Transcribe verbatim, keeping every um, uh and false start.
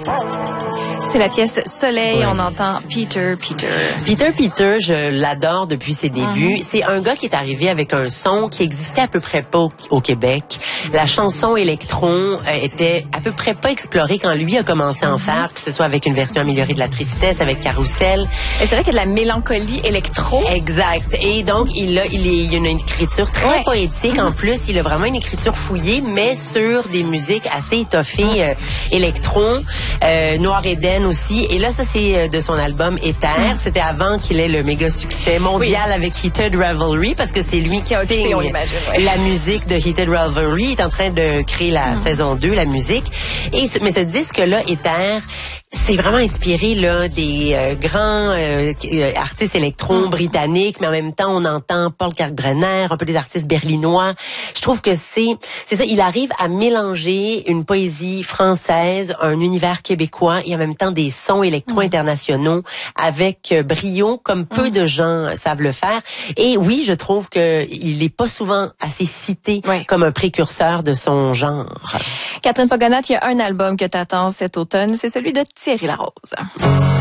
C'est la pièce Soleil, ouais. On entend Peter, Peter. Peter, Peter, je l'adore depuis ses débuts. Mm-hmm. C'est un gars qui est arrivé avec un son qui existait à peu près pas au, au Québec. La chanson électron euh, était à peu près pas explorée quand lui a commencé à en mm-hmm. faire, que ce soit avec une version améliorée de La Tristesse, avec Carousel. Et c'est vrai qu'il y a de la mélancolie électro. Exact. Et donc, il a, il, est, il a une écriture très ouais. poétique. Mm-hmm. En plus, il a vraiment une écriture fouillée, mais sur des musiques assez étoffées, mm-hmm. euh, électron, euh, Noir Eden aussi. Et là, ça, c'est de son album Éther. Mm. C'était avant qu'il ait le méga succès mondial oui. avec Heated Revelry, parce que c'est lui qui, qui a signe ouais. la musique de Heated Revelry. Il est en train de créer la mm. saison deux, la musique. Et, mais ce disque-là, Éther, c'est vraiment inspiré là des euh, grands euh, artistes électro mm. britanniques, mais en même temps, on entend Paul Kalkbrenner, un peu des artistes berlinois. Je trouve que c'est c'est ça, il arrive à mélanger une poésie française, un univers québécois et en même temps des sons électro-internationaux mmh. avec brio, comme peu mmh. de gens savent le faire. Et oui, je trouve que il est pas souvent assez cité ouais. comme un précurseur de son genre. Catherine Pogonat, il y a un album que t'attends cet automne, c'est celui de Thierry Larose.